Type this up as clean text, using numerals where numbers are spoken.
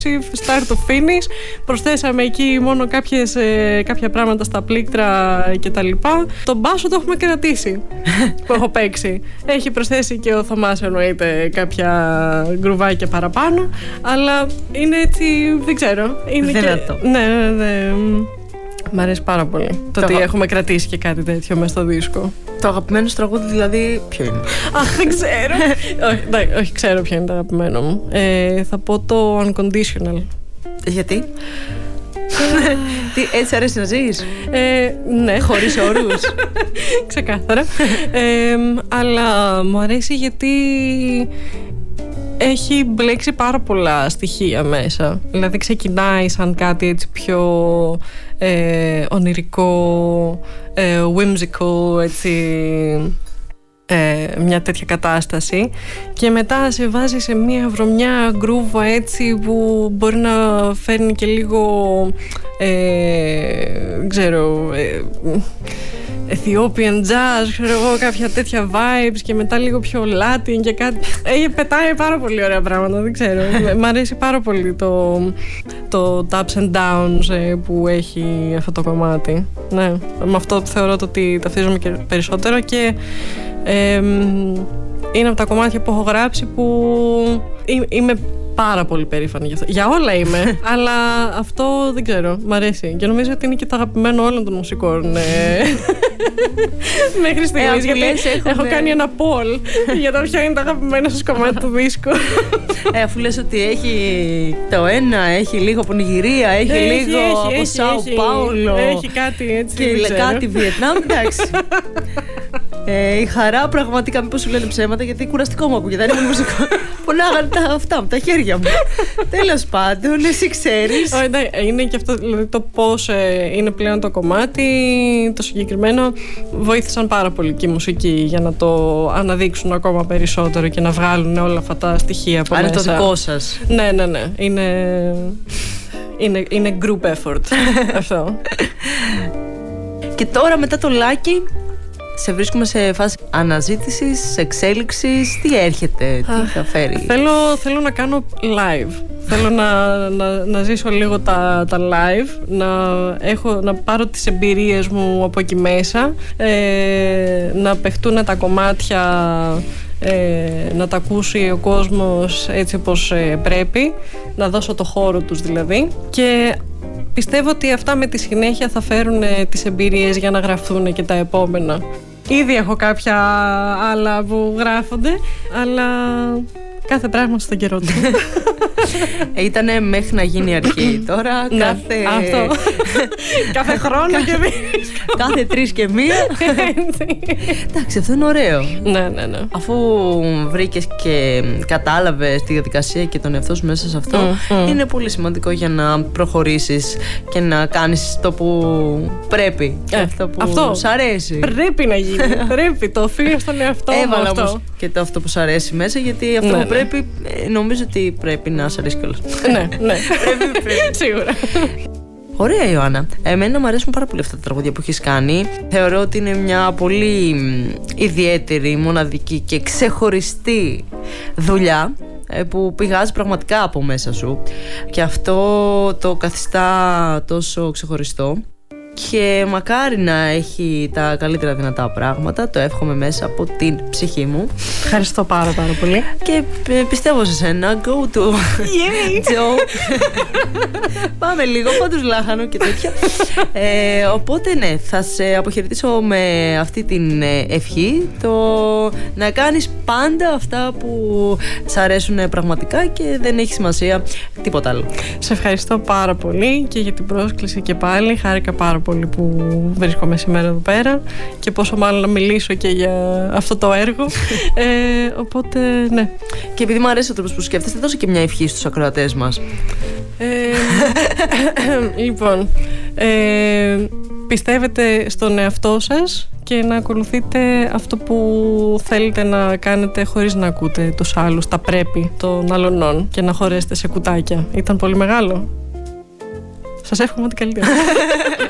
Start to finish. Προσθέσαμε εκεί μόνο κάποια πράγματα στα πλήκτρα κτλ. Τον μπάσο το έχουμε κρατήσει που έχω παίξει. Έχει προσθέσει και ο Θωμάς, εννοείται, κάποια γκρουβάκια παραπάνω. Αλλά είναι έτσι, δεν ξέρω. Είναι δυνατό. Ναι. Μ' αρέσει πάρα πολύ το ότι έχουμε κρατήσει και κάτι τέτοιο μέσα στο δίσκο. Το αγαπημένο σου τραγούδι δηλαδή ποιο είναι? Αχ, δεν ξέρω. Όχι, ξέρω ποιο είναι το αγαπημένο μου. Θα πω το Unconditional. Γιατί? Τι, έτσι αρέσει να ζεις? Ναι. Χωρίς όρους? Ξεκάθαρα. Αλλά μου αρέσει γιατί έχει μπλέξει πάρα πολλά στοιχεία μέσα. Δηλαδή ξεκινάει σαν κάτι έτσι πιο ονειρικό, whimsical, έτσι, μια τέτοια κατάσταση, και μετά σε βάζει σε μια βρωμιά γκρούβα έτσι που μπορεί να φέρνει και λίγο ξέρω, Ethiopian jazz, ξέρω εγώ, κάποια τέτοια vibes, και μετά λίγο πιο Latin και κάτι. Πετάει πάρα πολύ ωραία πράγματα, δεν ξέρω. Μ' αρέσει πάρα πολύ το ups and downs που έχει αυτό το κομμάτι. Ναι, με αυτό θεωρώ ότι ταυτίζομαι και περισσότερο, και είναι από τα κομμάτια που έχω γράψει που είμαι πάρα πολύ περήφανη γι' αυτό. Για όλα είμαι, αλλά αυτό δεν ξέρω, μ' αρέσει. Και νομίζω ότι είναι και το αγαπημένο όλων των μουσικών μέχρι στιγμής, γιατί έχω κάνει ένα poll για το ποιο είναι το αγαπημένο σας κομμάτι του δίσκου. Αφού λες ότι έχει το ένα, έχει λίγο από Νιγηρία, έχει λίγο από Σάου Πάολο, έχει κάτι έτσι, και κάτι Βιετνάμ, εντάξει. Η χαρά πραγματικά, μήπως σου λένε ψέματα, γιατί κουραστικό μου ακούγεται, δεν είναι μουσικό. Πονάγανε αυτά με τα χέρια μου. Τέλος πάντων, εσύ ξέρεις. Είναι και αυτό, δηλαδή το πώς είναι πλέον το κομμάτι, το συγκεκριμένο, βοήθησαν πάρα πολύ και η μουσική για να το αναδείξουν ακόμα περισσότερο και να βγάλουν όλα αυτά τα στοιχεία από μέσα. Είναι το δικό σας. Ναι. Είναι group effort αυτό. Και τώρα μετά το Λάκη σε βρίσκουμε σε φάση αναζήτησης, εξέλιξης. Τι έρχεται, τι θα φέρει? Θέλω να κάνω live. Θέλω να ζήσω λίγο τα live, να πάρω τις εμπειρίες μου από εκεί μέσα, να παιχτούν τα κομμάτια, να τα ακούσει ο κόσμος έτσι όπως πρέπει, να δώσω το χώρο τους δηλαδή, και πιστεύω ότι αυτά με τη συνέχεια θα φέρουν τις εμπειρίες για να γραφτούν και τα επόμενα. Ήδη έχω κάποια άλλα που γράφονται, αλλά κάθε πράγμα στον καιρό του. Ήτανε μέχρι να γίνει αρχή. Τώρα αυτό. Κάθε χρόνο και κάθε 3 και 1. Εντάξει, αυτό είναι ωραίο. Ναι. Αφού βρήκες και κατάλαβες τη διαδικασία και τον εαυτό σου μέσα σε αυτό, είναι πολύ σημαντικό για να προχωρήσεις και να κάνεις το που πρέπει. Αυτό που σ' αρέσει. Πρέπει να γίνει. Πρέπει, το οφείλω στον εαυτό μου. Έβαλα όμως και το αυτό που σ' αρέσει μέσα, γιατί αυτό που πρέπει, νομίζω ότι πρέπει να σ' αρέσει κιόλας. Ναι. Πρέπει. Σίγουρα. Ωραία, Ιωάννα. Εμένα μου αρέσουν πάρα πολύ αυτά τα τραγούδια που έχεις κάνει. Θεωρώ ότι είναι μια πολύ ιδιαίτερη, μοναδική και ξεχωριστή δουλειά που πηγάζει πραγματικά από μέσα σου, και αυτό το καθιστά τόσο ξεχωριστό. Και μακάρι να έχει τα καλύτερα δυνατά πράγματα. Το εύχομαι μέσα από την ψυχή μου. Ευχαριστώ πάρα πολύ. Και πιστεύω σε σένα. Go to Joe. Πάμε λίγο, πάντως λάχανο και τέτοια. Οπότε ναι, θα σε αποχαιρετήσω με αυτή την ευχή, το να κάνεις πάντα αυτά που σ' αρέσουν πραγματικά και δεν έχει σημασία τίποτα άλλο. Σε ευχαριστώ πάρα πολύ και για την πρόσκληση και πάλι. Χάρηκα πάρα πολύ που βρίσκομαι σήμερα εδώ πέρα, και πόσο μάλλον να μιλήσω και για αυτό το έργο. Οπότε ναι. Και επειδή μου αρέσει ο τρόπος που σκέφτεσαι, δώσε και μια ευχή στους ακροατές μας. Λοιπόν, πιστεύετε στον εαυτό σας και να ακολουθείτε αυτό που θέλετε να κάνετε, χωρίς να ακούτε τους άλλους, τα πρέπει των αλλωνών, και να χωρέσετε σε κουτάκια. Ήταν πολύ μεγάλο. Σας εύχομαι ό,τι καλύτερο.